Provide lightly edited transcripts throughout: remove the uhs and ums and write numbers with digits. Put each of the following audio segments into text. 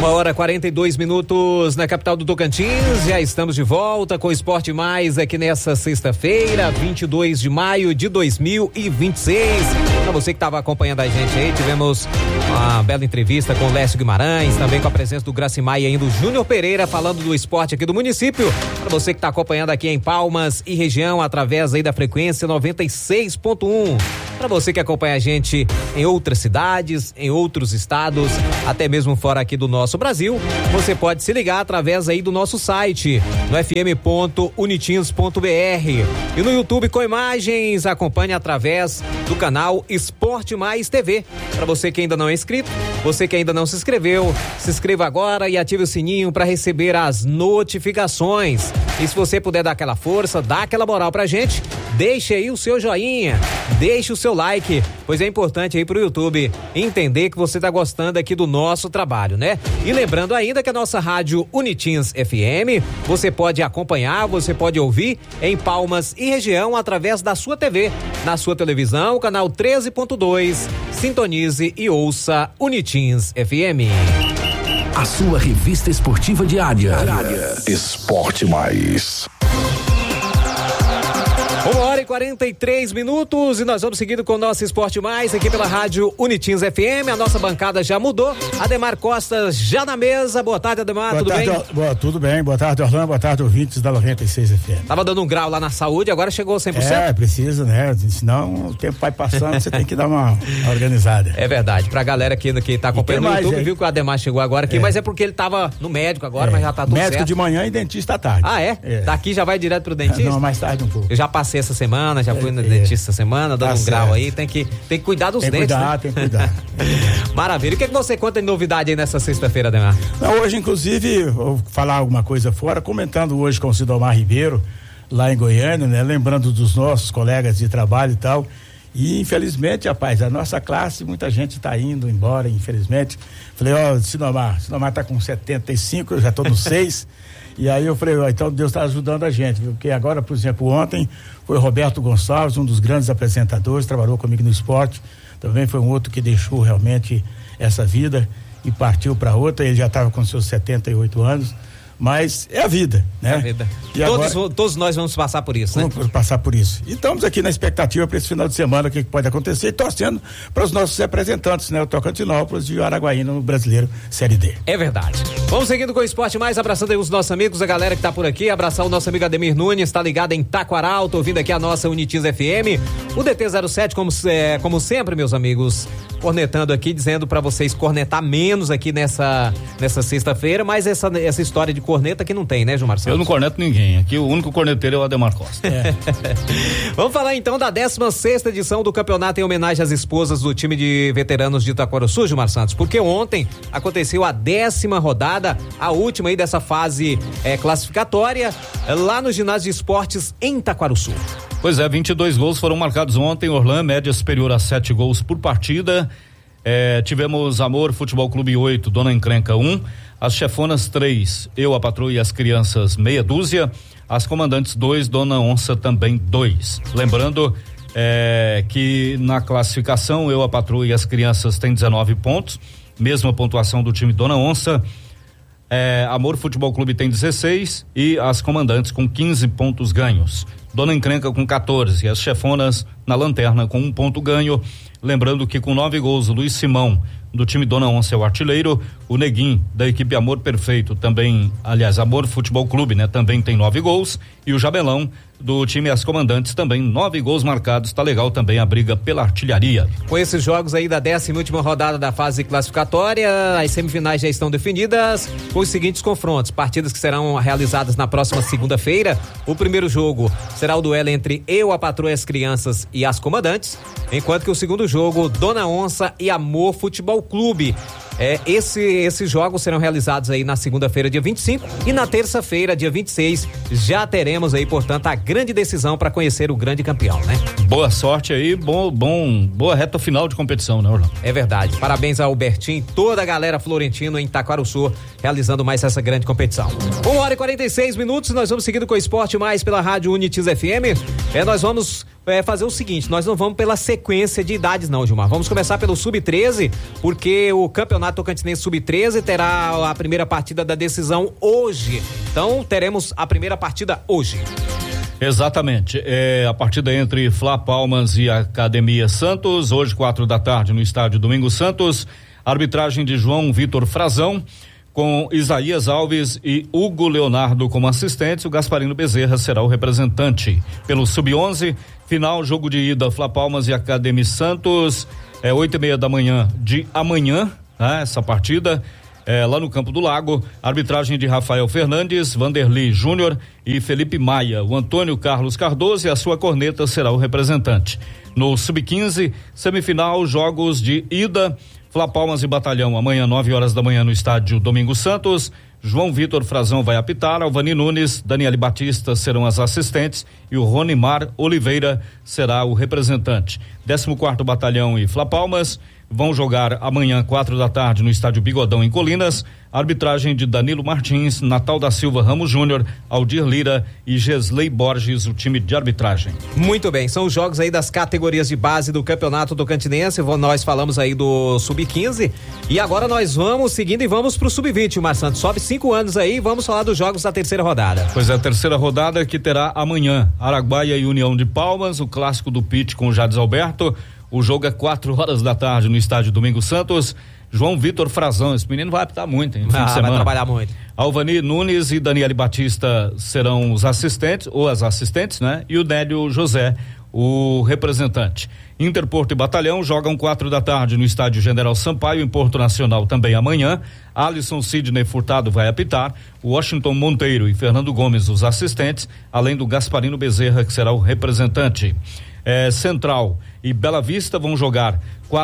1h42 na capital do Tocantins. Já estamos de volta com o Esporte Mais aqui nessa sexta-feira, 22 de maio de 2026. Para você que estava acompanhando a gente aí, tivemos uma bela entrevista com o Lécio Guimarães, também com a presença do Gracimar e ainda o Júnior Pereira falando do esporte aqui do município. Para você que está acompanhando aqui em Palmas e região através aí da frequência 96.1. Para você que acompanha a gente em outras cidades, em outros estados, até mesmo fora aqui do nosso Brasil, você pode se ligar através aí do nosso site, no fm.unitins.br, e no YouTube com imagens, acompanhe através do canal Esporte Mais TV. Para você que ainda não é inscrito, você que ainda não se inscreveu, se inscreva agora e ative o sininho para receber as notificações. E se você puder dar aquela força, dá aquela moral pra gente, deixe aí o seu joinha, deixe o seu like, pois é importante aí pro YouTube entender que você tá gostando aqui do nosso trabalho, né? E lembrando ainda que a nossa rádio Unitins FM, você pode acompanhar, você pode ouvir em Palmas e região através da sua TV, na sua televisão, canal 13.2, sintonize e ouça Unitins FM. A sua revista esportiva diária. Esporte Mais. 1h43 e nós vamos seguindo com o nosso Esporte Mais aqui pela rádio Unitins FM. A nossa bancada já mudou. Ademar Costa já na mesa. Boa tarde, Ademar. Tudo bem? Tudo bem. Boa tarde, Orlando. Boa tarde, ouvintes da 96 FM. Tava dando um grau lá na saúde, agora chegou 100%? Precisa, né? Senão o tempo vai passando, você tem que dar uma organizada. É verdade. Pra galera que tá acompanhando no YouTube, viu que o Ademar chegou agora aqui, mas é porque ele tava no médico agora, mas já tá tudo médico certo. De manhã e dentista à tarde. Ah, é? Daqui já vai direto pro dentista? Não, mais tarde um pouco. Eu já passei essa semana, já fui no dentista essa semana, dando um grau aí, tem que cuidar dos dentes, né? Tem que cuidar. Maravilha. O que você conta de novidade aí nessa sexta-feira, Ademar? Hoje, inclusive, vou falar alguma coisa fora, comentando hoje com o Sidomar Ribeiro, lá em Goiânia, né? Lembrando dos nossos colegas de trabalho e tal. E, infelizmente, rapaz, a nossa classe, muita gente tá indo embora, infelizmente. Falei, Sidomar tá com 75, eu já tô no 6. E aí eu falei, então Deus está ajudando a gente, viu? Porque agora, por exemplo, ontem foi o Roberto Gonçalves, um dos grandes apresentadores, trabalhou comigo no esporte, também foi um outro que deixou realmente essa vida e partiu para outra. Ele já estava com seus 78 anos, mas é a vida, né? É a vida. E todos nós vamos passar por isso, né? Vamos passar por isso. E estamos aqui na expectativa para esse final de semana, o que pode acontecer, e torcendo para os nossos representantes, né? O Tocantinópolis e o Araguaína no Brasileiro Série D. É verdade. Vamos seguindo com o Esporte Mais, abraçando aí os nossos amigos, a galera que tá por aqui, abraçar o nosso amigo Ademir Nunes, tá ligado em Taquaral, tô ouvindo aqui a nossa Unitins FM, o DT07, como sempre, meus amigos, cornetando aqui, dizendo para vocês cornetar menos aqui nessa sexta-feira, mas essa história de corneta que não tem, né, João Marcelo? Eu não corneto ninguém, aqui o único corneteiro é o Ademar Costa. Vamos falar então da 16ª edição do campeonato em homenagem às esposas do time de veteranos de Itaquaruçu, Gilmar Santos, porque ontem aconteceu a 10ª rodada, a última aí dessa fase classificatória, lá no ginásio de esportes em Itaquaruçu. Pois é, 22 gols foram marcados ontem, Orlando, média superior a 7 gols por partida. Tivemos Amor Futebol Clube 8, Dona Encrenca 1, as Chefonas 3, Eu, a Patroa e as Crianças meia dúzia, as Comandantes 2, Dona Onça também 2. Lembrando que na classificação Eu, a Patroa e as Crianças têm 19 pontos, mesma pontuação do time Dona Onça. Amor Futebol Clube tem 16 e as Comandantes com 15 pontos ganhos. Dona Encrenca com 14 e as Chefonas na lanterna com 1 ponto ganho. Lembrando que com 9 gols, o Luiz Simão do time Dona Onça é o artilheiro, o Neguinho da equipe Amor Perfeito também, aliás, Amor Futebol Clube, né? Também tem 9 gols, e o Jabelão do time As Comandantes também 9 gols marcados, tá legal também a briga pela artilharia. Com esses jogos aí da 10ª rodada da fase classificatória, as semifinais já estão definidas com os seguintes confrontos, partidas que serão realizadas na próxima segunda-feira. O primeiro jogo será o duelo entre Eu, a Patroa e as Crianças e as Comandantes, enquanto que o segundo jogo, Dona Onça e Amor Futebol Clube. Esses jogos serão realizados aí na segunda-feira, dia 25, e na terça-feira, dia 26, já teremos aí, portanto, a grande decisão para conhecer o grande campeão, né? Boa sorte aí, boa reta final de competição, né, Orlando? É verdade. Parabéns ao Bertinho, toda a galera florentina em Itaquaruçu, realizando mais essa grande competição. 1h46, nós vamos seguindo com o Esporte Mais pela rádio Unitins FM. Nós vamos fazer o seguinte, nós não vamos pela sequência de idades não, Gilmar, vamos começar pelo Sub-13, porque o Campeonato Tocantinense Sub-13 terá a primeira partida da decisão hoje, então teremos a primeira partida hoje. Exatamente, a partida entre Fla Palmas e Academia Santos, hoje 4h no estádio Domingos Santos, arbitragem de João Vitor Frazão, com Isaías Alves e Hugo Leonardo como assistentes, o Gasparino Bezerra será o representante. Pelo Sub-11, final, jogo de ida, Fla Palmas e Academia Santos, 8h30 de amanhã, né, essa partida, lá no Campo do Lago, arbitragem de Rafael Fernandes, Vanderlei Júnior e Felipe Maia. O Antônio Carlos Cardoso e a sua corneta será o representante. No Sub-15, semifinal, jogos de ida, Fla Palmas e Batalhão, amanhã 9h no estádio Domingos Santos. João Vitor Frazão vai apitar, Alvani Nunes, Daniele Batista serão as assistentes e o Ronimar Oliveira será o representante. 14º Batalhão e Fla Palmas vão jogar amanhã 4h no estádio Bigodão em Colinas. Arbitragem de Danilo Martins, Natal da Silva Ramos Júnior, Aldir Lira e Gesley Borges, o time de arbitragem. Muito bem, são os jogos aí das categorias de base do Campeonato Tocantinense. Nós falamos aí do Sub-15 e agora nós vamos seguindo e vamos pro Sub-20, Mar Santos. Sobe 5 anos aí, vamos falar dos jogos da terceira rodada. Pois é, a terceira rodada que terá amanhã Araguaia e União de Palmas, o clássico do Pit com o Jades Alberto. O jogo é 4h no estádio Domingos Santos. João Vitor Frazão, esse menino vai apitar muito, hein? No fim de semana. Vai trabalhar muito. Alvani Nunes e Daniele Batista serão os assistentes, ou as assistentes, né? E o Nélio José, o representante. Interporto e Batalhão jogam 4h no estádio General Sampaio, em Porto Nacional também amanhã. Alisson Sidney Furtado vai apitar, Washington Monteiro e Fernando Gomes os assistentes, além do Gasparino Bezerra, que será o representante. Central e Bela Vista vão jogar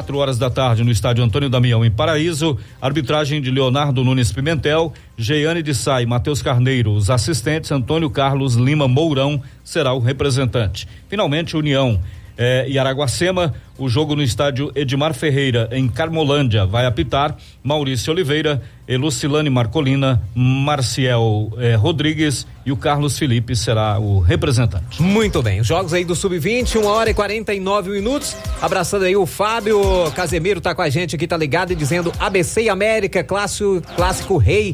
4h no estádio Antônio Damião em Paraíso. Arbitragem de Leonardo Nunes Pimentel, Geiane de Sá e Matheus Carneiro, os assistentes. Antônio Carlos Lima Mourão será o representante. Finalmente, União e Araguacema, o jogo no estádio Edmar Ferreira em Carmolândia vai apitar Maurício Oliveira, Lucilane Marcolina, Marciel Rodrigues e o Carlos Felipe será o representante. Muito bem, os jogos aí do Sub-20, 1h49. Abraçando aí o Fábio Casemiro, tá com a gente aqui, tá ligado e dizendo ABC e América, clássico rei.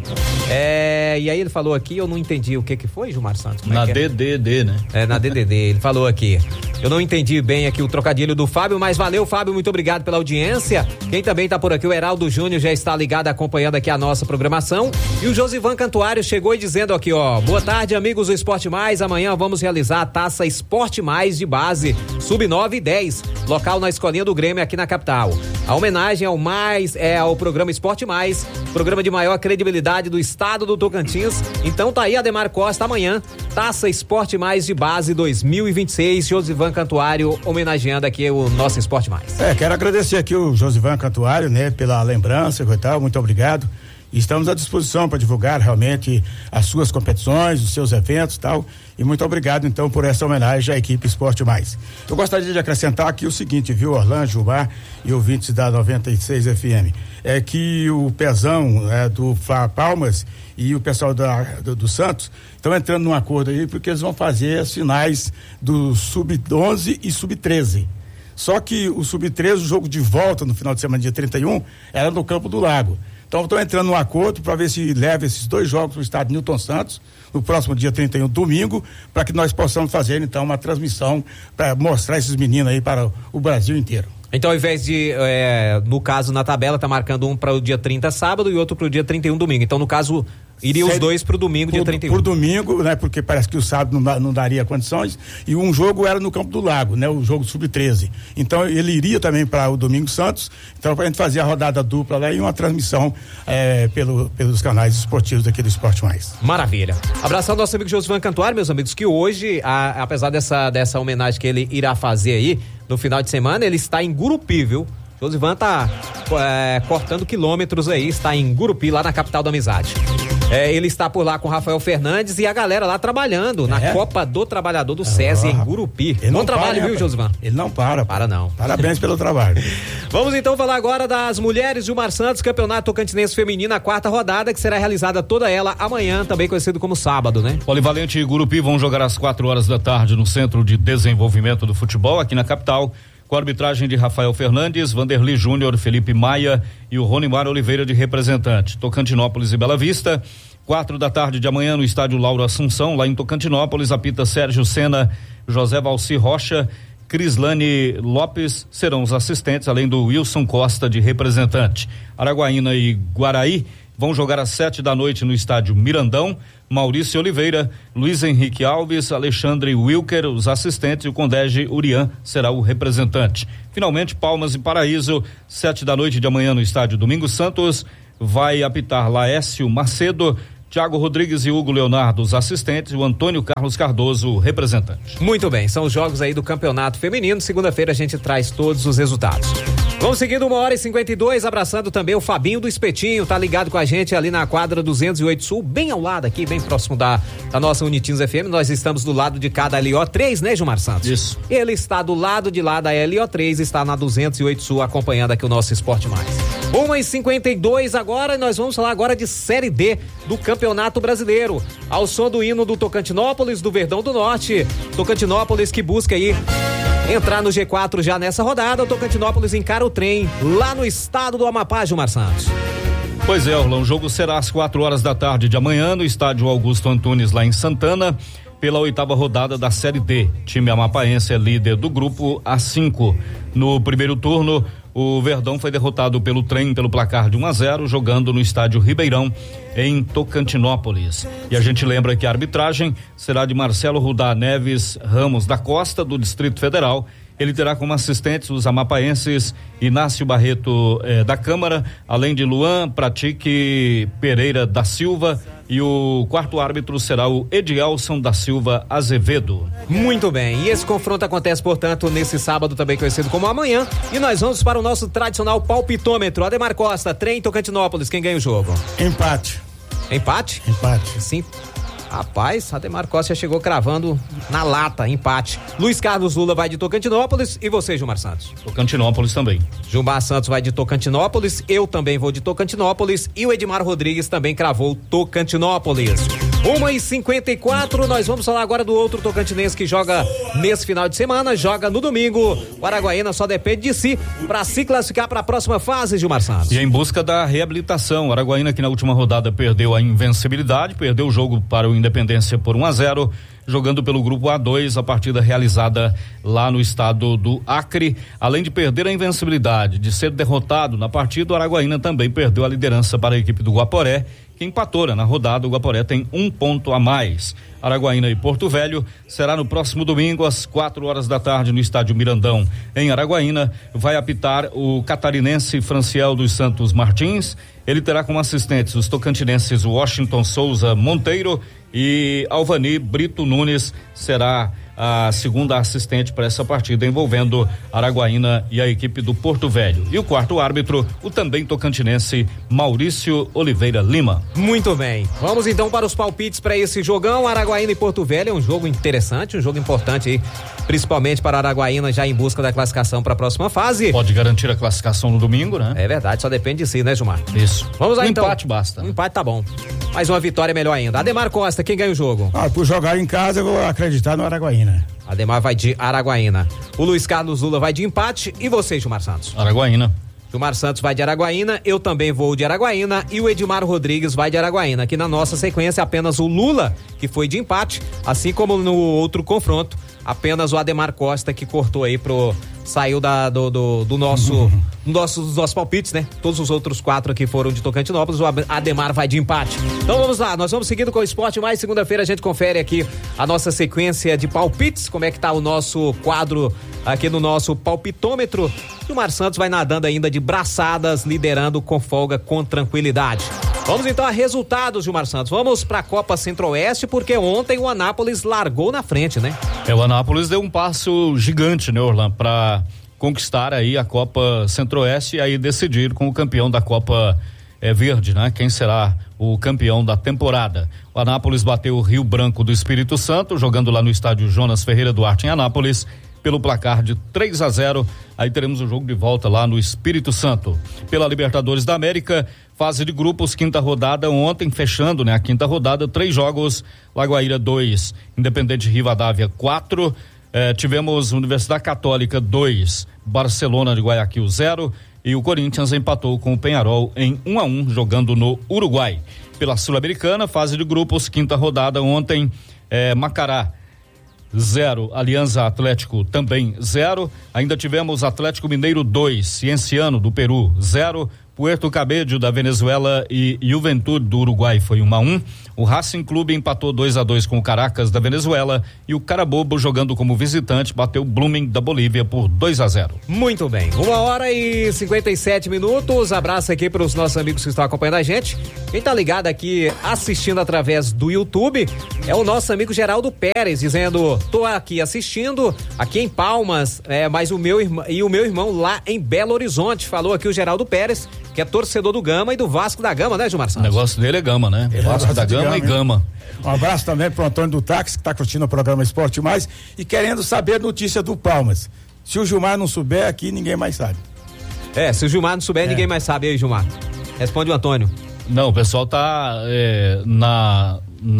E aí ele falou aqui, eu não entendi o que foi, Gilmar Santos? Na DDD, né? Na DDD, ele falou aqui. Eu não entendi bem aqui o trocadilho do Fábio, mas valeu, Fábio, muito obrigado pela audiência. Quem também tá por aqui, o Heraldo Júnior, já está ligado, acompanhando aqui a nossa programação. E o Josivan Cantuário chegou e dizendo aqui, ó, boa tarde, amigos do Esporte Mais, amanhã vamos realizar a Taça Esporte Mais de base, Sub-9 e 10, local na Escolinha do Grêmio aqui na capital. A homenagem ao programa Esporte Mais, programa de maior credibilidade do estado do Tocantins. Então tá aí, Ademar Costa, amanhã, Taça Esporte Mais de base 2026, Josivan Cantuário homenageando aqui o nosso Esporte Mais. Quero agradecer aqui o Josivan Cantuário, né, pela lembrança e tal, muito obrigado. Estamos à disposição para divulgar realmente as suas competições, os seus eventos e tal. E muito obrigado, então, por essa homenagem à equipe Esporte Mais. Eu gostaria de acrescentar aqui o seguinte, viu, Orlando, Gilmar e ouvintes da 96 FM. É que o Pezão do Palmas e o pessoal do Santos estão entrando num acordo aí, porque eles vão fazer as finais do Sub-11 e Sub-13. Só que o Sub-13, o jogo de volta no final de semana, dia 31, era no Campo do Lago. Então, estou entrando num acordo para ver se leva esses 2 jogos para o estádio Newton Santos, no próximo dia 31, domingo, para que nós possamos fazer, então, uma transmissão para mostrar esses meninos aí para o Brasil inteiro. Então, ao invés de, no caso, na tabela, tá marcando um para o dia 30, sábado, e outro para o dia 31, domingo. Então, no caso, iriam os dois pro domingo, dia 31. Por domingo, né? Porque parece que o sábado não daria condições. E um jogo era no Campo do Lago, né? O jogo Sub-13. Então ele iria também para o Domingo Santos. Então, pra gente fazer a rodada dupla lá e uma transmissão pelos canais esportivos aqui do Esporte Mais. Maravilha. Abração ao nosso amigo Josivan Cantuário, meus amigos, que hoje, apesar dessa homenagem que ele irá fazer aí no final de semana, ele está em Gurupi, viu? Josivan tá cortando quilômetros aí, está em Gurupi, lá na capital da amizade. Ele está por lá com o Rafael Fernandes e a galera lá trabalhando na Copa do Trabalhador do SESI em Gurupi. Bom trabalho, viu, Josivan? Ele não para. Para não. Parabéns pelo trabalho. Vamos então falar agora das mulheres de Gilmar Santos, Campeonato Tocantinense Feminino, a 4ª rodada, que será realizada toda ela amanhã, também conhecido como sábado, né? Polivalente e Gurupi vão jogar às 4h no Centro de Desenvolvimento do Futebol, aqui na capital, com a arbitragem de Rafael Fernandes, Vanderly Júnior, Felipe Maia e o Ronimar Oliveira de representante. Tocantinópolis e Bela Vista, 4h de amanhã no estádio Lauro Assunção, lá em Tocantinópolis, apita Sérgio Sena, José Valci Rocha, Crislane Lopes serão os assistentes, além do Wilson Costa de representante. Araguaína e Guaraí vão jogar às 7h no estádio Mirandão, Maurício Oliveira, Luiz Henrique Alves, Alexandre Wilker, os assistentes, e o Condege Urian será o representante. Finalmente, Palmas e Paraíso, 7h de amanhã no estádio Domingos Santos, vai apitar Laércio Macedo, Thiago Rodrigues e Hugo Leonardo, os assistentes, e o Antônio Carlos Cardoso, o representante. Muito bem, são os jogos aí do Campeonato Feminino. Segunda-feira a gente traz todos os resultados. Vamos seguindo 1h52, abraçando também o Fabinho do Espetinho, tá ligado com a gente ali na quadra 208 Sul, bem ao lado aqui, bem próximo da nossa Unitins FM. Nós estamos do lado de cada LO3, né, Gilmar Santos? Isso. Ele está do lado de lá da LO3, está na 208 Sul, acompanhando aqui o nosso Esporte Mais. 1h52 agora, nós vamos falar agora de Série D do Campeonato Brasileiro, ao som do hino do Tocantinópolis, do Verdão do Norte. Tocantinópolis que busca aí entrar no G4 já nessa rodada. O Tocantinópolis encara o trem lá no estado do Amapá, Gilmar Santos. Pois é, Orlão, o jogo será às 4h de amanhã no estádio Augusto Antunes, lá em Santana, pela 8ª rodada da Série D. Time amapaense é líder do grupo A5. No primeiro turno, o Verdão foi derrotado pelo Trem pelo placar de 1-0, jogando no estádio Ribeirão, em Tocantinópolis. E a gente lembra que a arbitragem será de Marcelo Rudá Neves Ramos da Costa, do Distrito Federal. Ele terá como assistentes os amapaenses Inácio Barreto da Câmara, além de Luan Pratique Pereira da Silva, e o quarto árbitro será o Edielson da Silva Azevedo. Muito bem, e esse confronto acontece, portanto, nesse sábado, também conhecido como amanhã, e nós vamos para o nosso tradicional palpitômetro. Ademar Costa, Trem Tocantinópolis, quem ganha o jogo? Empate. Empate? Empate. Sim. Rapaz, Ademar Costa chegou cravando na lata, empate. Luiz Carlos Lula vai de Tocantinópolis, e você, Gilmar Santos? Tocantinópolis também. Gilmar Santos vai de Tocantinópolis, eu também vou de Tocantinópolis, e o Edmar Rodrigues também cravou Tocantinópolis. 1h54, nós vamos falar agora do outro tocantinense que joga nesse final de semana, joga no domingo. O Araguaína só depende de si para se classificar para a próxima fase, Gilmar Santos. E em busca da reabilitação, o Araguaína, que na última rodada perdeu a invencibilidade, perdeu o jogo para o Independência por 1-0, jogando pelo grupo A2, a partida realizada lá no estado do Acre. Além de perder a invencibilidade, de ser derrotado na partida, o Araguaína também perdeu a liderança para a equipe do Guaporé, que empatou na rodada. O Guaporé tem 1 ponto a mais. Araguaína e Porto Velho será no próximo domingo às 4h no estádio Mirandão, em Araguaína. Vai apitar o catarinense Franciel dos Santos Martins. Ele terá como assistentes os tocantinenses Washington Souza Monteiro e Alvani Brito Nunes será a segunda assistente para essa partida, envolvendo Araguaína e a equipe do Porto Velho. E o quarto árbitro, o também tocantinense Maurício Oliveira Lima. Muito bem, vamos então para os palpites para esse jogão. Araguaína e Porto Velho é um jogo interessante, um jogo importante aí, principalmente para Araguaína, já em busca da classificação para a próxima fase. Pode garantir a classificação no domingo, né? É verdade, só depende de si, né, Gilmar? Isso. Vamos lá, então. Empate basta. Um empate tá bom. Mas uma vitória é melhor ainda. Ademar Costa, quem ganha o jogo? Por jogar em casa, eu vou acreditar no Araguaína. Ademar vai de Araguaína. O Luiz Carlos Lula vai de empate. E você, Gilmar Santos? Araguaína. Gilmar Santos vai de Araguaína, eu também vou de Araguaína, e o Edmar Rodrigues vai de Araguaína. Aqui na nossa sequência, apenas o Lula, que foi de empate, assim como no outro confronto, apenas o Ademar Costa, que cortou aí saiu do nosso dos nossos palpites, né? Todos os outros 4 aqui foram de Tocantinópolis, o Ademar vai de empate. Então vamos lá, nós vamos seguindo com o Esporte Mais. Segunda-feira a gente confere aqui a nossa sequência de palpites, como é que tá o nosso quadro aqui no nosso palpitômetro. E o Mar Santos vai nadando ainda de braçadas, liderando com folga, com tranquilidade. Vamos então a resultados, Gilmar Santos. Vamos pra Copa Centro-Oeste, porque ontem o Anápolis largou na frente, né? O Anápolis deu um passo gigante, né, Orlando, pra conquistar aí a Copa Centro-Oeste e aí decidir com o campeão da Copa verde, né? Quem será o campeão da temporada? O Anápolis bateu o Rio Branco do Espírito Santo, jogando lá no estádio Jonas Ferreira Duarte em Anápolis, pelo placar de 3-0. Aí teremos o jogo de volta lá no Espírito Santo. Pela Libertadores da América, fase de grupos, quinta rodada ontem, fechando, né? A quinta rodada, 3 jogos, Lagoaíra 2, Independente Rivadavia 4, tivemos Universidade Católica 2, Barcelona de Guayaquil 0, e o Corinthians empatou com o Peñarol em 1-1, jogando no Uruguai. Pela Sul-Americana, fase de grupos, quinta rodada ontem, Macará 0, Alianza Atlético também 0. Ainda tivemos Atlético Mineiro 2, Cienciano do Peru 0, Puerto Cabello da Venezuela e Juventude do Uruguai foi 1-1. O Racing Clube empatou 2-2 com o Caracas da Venezuela e o Carabobo, jogando como visitante, bateu o Blooming da Bolívia por 2-0. Muito bem, 1h57. Abraço aqui para os nossos amigos que estão acompanhando a gente. Quem tá ligado aqui assistindo através do YouTube é o nosso amigo Geraldo Pérez, dizendo: tô aqui assistindo aqui em Palmas, mas o meu irmão lá em Belo Horizonte. Falou aqui o Geraldo Pérez, que é torcedor do Gama e do Vasco da Gama, né, Gilmar Santos? O negócio dele é Gama, né? Vasco da Gama e Gama. Um abraço também pro Antônio do Táxi, que tá curtindo o programa Esporte Mais e querendo saber notícia do Palmas. Se o Gilmar não souber, aqui ninguém mais sabe. Se o Gilmar não souber, ninguém mais sabe. Aí, Gilmar, responde o Antônio. Não, o pessoal tá na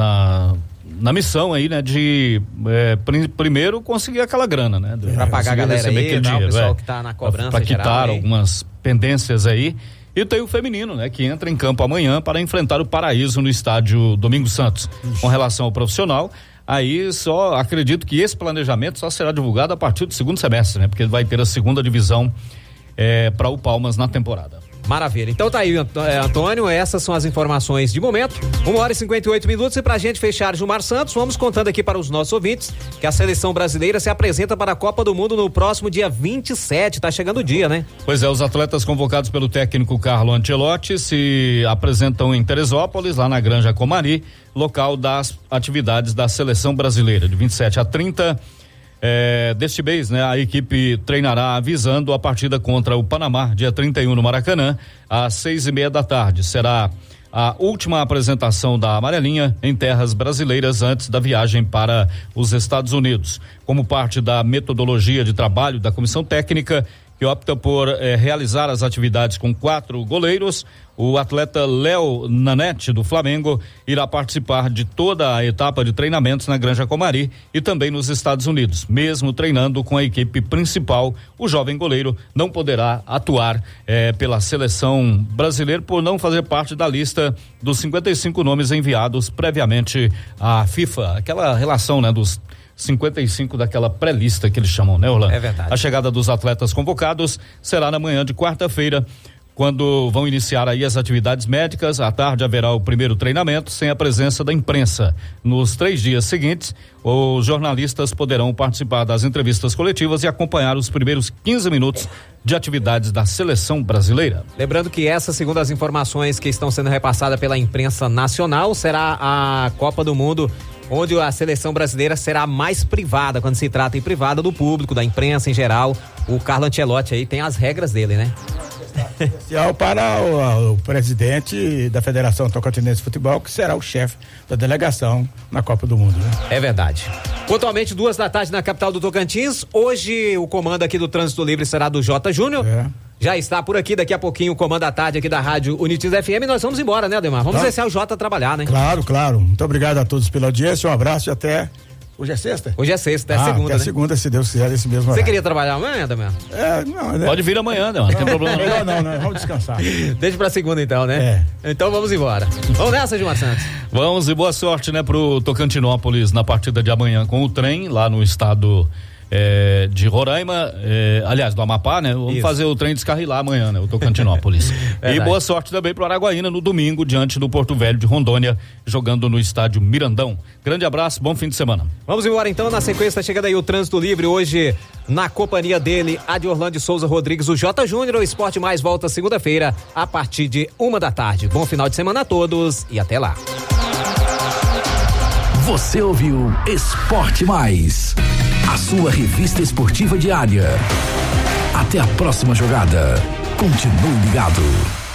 missão aí, né, de primeiro conseguir aquela grana, né? Pra pagar a galera aí, o pessoal que tá na cobrança pra quitar geral, algumas pendências aí. E tem o feminino, né, que entra em campo amanhã para enfrentar o Paraíso no estádio Domingos Santos. Com relação ao profissional, aí só acredito que esse planejamento só será divulgado a partir do segundo semestre, né? Porque vai ter a segunda divisão para o Palmas na temporada. Maravilha. Então tá aí, Antônio, essas são as informações de momento. 1h58 e pra gente fechar, Gilmar Santos, vamos contando aqui para os nossos ouvintes que a seleção brasileira se apresenta para a Copa do Mundo no próximo dia 27, tá chegando o dia, né? Pois é, os atletas convocados pelo técnico Carlo Ancelotti se apresentam em Teresópolis, lá na Granja Comari, local das atividades da seleção brasileira, de 27 a 30 deste mês, né? A equipe treinará avisando a partida contra o Panamá, dia 31 no Maracanã, às 6:30 da tarde. Será a última apresentação da amarelinha em terras brasileiras antes da viagem para os Estados Unidos. Como parte da metodologia de trabalho da comissão técnica, que opta por realizar as atividades com 4 goleiros, o atleta Léo Nanete, do Flamengo, irá participar de toda a etapa de treinamentos na Granja Comari e também nos Estados Unidos. Mesmo treinando com a equipe principal, o jovem goleiro não poderá atuar pela seleção brasileira por não fazer parte da lista dos 55 nomes enviados previamente à FIFA. Aquela relação, né, dos 55 daquela pré-lista que eles chamam, né, Orlando? É verdade. A chegada dos atletas convocados será na manhã de quarta-feira, quando vão iniciar aí as atividades médicas. À tarde haverá o primeiro treinamento sem a presença da imprensa. Nos 3 dias seguintes, os jornalistas poderão participar das entrevistas coletivas e acompanhar os primeiros 15 minutos de atividades da seleção brasileira. Lembrando que essa, segundo as informações que estão sendo repassadas pela imprensa nacional, será a Copa do Mundo onde a seleção brasileira será mais privada, quando se trata em privada do público, da imprensa em geral. O Carlo Ancelotti aí tem as regras dele, né? Especial para o presidente da Federação Tocantinense de Futebol, que será o chefe da delegação na Copa do Mundo, né? É verdade. Pontualmente 2 da tarde na capital do Tocantins. Hoje o comando aqui do Trânsito Livre será do J. Júnior. Já está por aqui, daqui a pouquinho o comando da tarde aqui da Rádio Unitis FM. Nós vamos embora, né, Ademar? Vamos deixar o Jota trabalhar, né? Claro. Muito obrigado a todos pela audiência, um abraço e até... Hoje é sexta? Hoje é sexta, é segunda, até né? segunda, se Deus quiser, esse mesmo horário. Você queria trabalhar amanhã, Ademar? Não. Pode vir amanhã, não tem problema. Não, vamos descansar. Deixa pra segunda então, né? Então vamos embora. Vamos nessa, Gilmar Santos? Vamos, e boa sorte, né, pro Tocantinópolis na partida de amanhã com o trem, lá no estado de Roraima, aliás, do Amapá, né? Vamos fazer o trem descarrilar amanhã, né? O Tocantinópolis. E boa sorte também pro Araguaína no domingo, diante do Porto Velho de Rondônia, jogando no estádio Mirandão. Grande abraço, bom fim de semana. Vamos embora então, na sequência chegando aí o Trânsito Livre, hoje na companhia dele, a de Orlando Souza Rodrigues, o J. Júnior. O Esporte Mais volta segunda-feira, a partir de 1 da tarde. Bom final de semana a todos e até lá. Você ouviu Esporte Mais, a sua revista esportiva diária. Até a próxima jogada. Continue ligado.